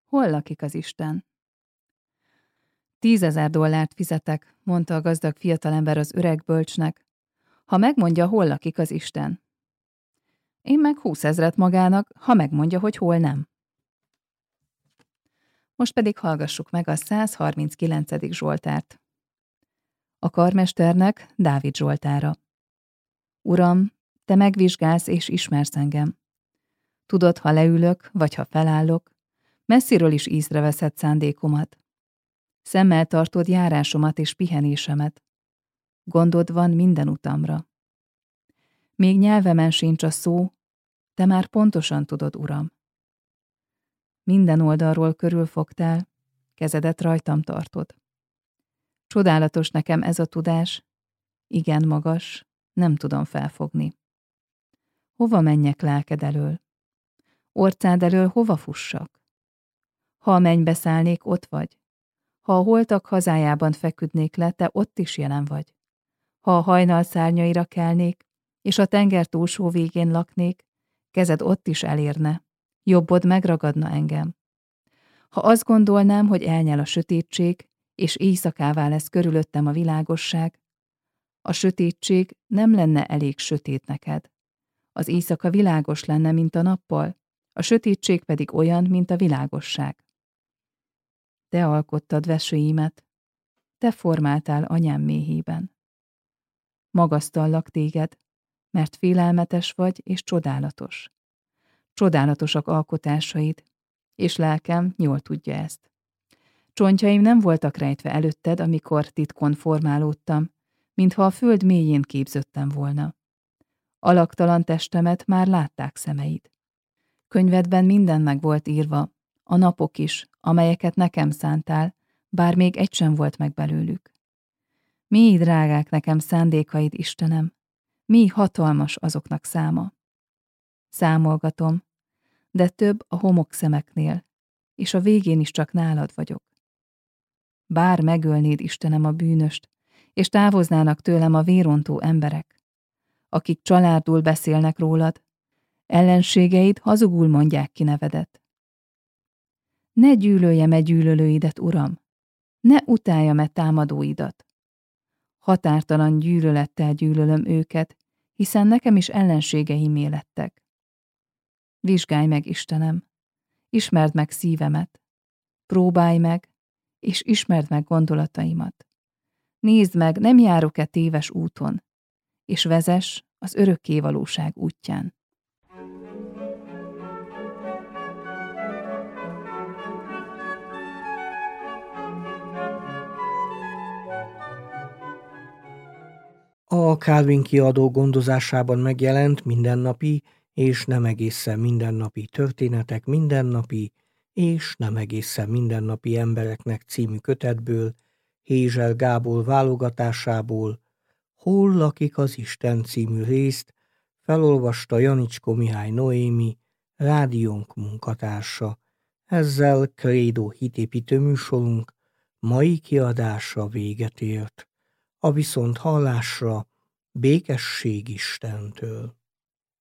Hol lakik az Isten? $10,000 fizetek, mondta a gazdag fiatalember az öreg bölcsnek, ha megmondja, hol lakik az Isten. Én meg 20,000 magának, ha megmondja, hogy hol nem. Most pedig hallgassuk meg a 139. Zsoltárt. A karmesternek Dávid zsoltára. Uram, te megvizsgálsz és ismersz engem. Tudod, ha leülök, vagy ha felállok, messziről is észreveszed szándékomat. Szemmel tartod járásomat és pihenésemet. Gondod van minden utamra. Még nyelvemen sincs a szó, te már pontosan tudod, Uram. Minden oldalról körülfogtál, kezedet rajtam tartod. Csodálatos nekem ez a tudás, igen magas, nem tudom felfogni. Hova menjek lelked elől? Orcád elől hova fussak? Ha a mennybe szállnék, ott vagy. Ha a holtak hazájában feküdnék le, te ott is jelen vagy. Ha a hajnal szárnyaira kelnék, és a tenger túlsó végén laknék, kezed ott is elérne, jobbod megragadna engem. Ha azt gondolnám, hogy elnyel a sötétség, és éjszakává lesz körülöttem a világosság, a sötétség nem lenne elég sötét neked. Az éjszaka világos lenne, mint a nappal, a sötétség pedig olyan, mint a világosság. Te alkottad vesőimet, te formáltál anyám méhében. Magasztallak téged, mert félelmetes vagy és csodálatos. Csodálatosak alkotásaid, és lelkem jól tudja ezt. Csontjaim nem voltak rejtve előtted, amikor titkon formálódtam, mintha a föld mélyén képződtem volna. Alaktalan testemet már látták szemeid. Könyvedben minden meg volt írva, a napok is, amelyeket nekem szántál, bár még egy sem volt meg belőlük. Mi drágák nekem szándékaid, Istenem, mi hatalmas azoknak száma. Számolgatom, de több a homokszemeknél, és a végén is csak nálad vagyok. Bár megölnéd, Istenem, a bűnöst, és távoznának tőlem a vérontó emberek, akik csalárdul beszélnek rólad, ellenségeid hazugul mondják ki nevedet. Ne gyűlöljem-e gyűlölőidet, Uram, ne utáljam-e támadóidat. Határtalan gyűlölettel gyűlölöm őket, hiszen nekem is ellenségeimé lettek. Vizsgálj meg, Istenem, ismerd meg szívemet, próbálj meg, és ismerd meg gondolataimat. Nézd meg, nem járok-e téves úton, és vezess az örökkévalóság útján. A Calvin kiadó gondozásában megjelent Mindennapi és nem egészen mindennapi történetek mindennapi és nem egészen mindennapi embereknek című kötetből, Hézsel Gábor válogatásából Hol lakik az Isten című részt felolvasta Janicskó Mihály Noémi, rádiónk munkatársa. Ezzel Krédó hitépítő műsorunk mai kiadása véget ért. A viszonthallásra békesség Istentől.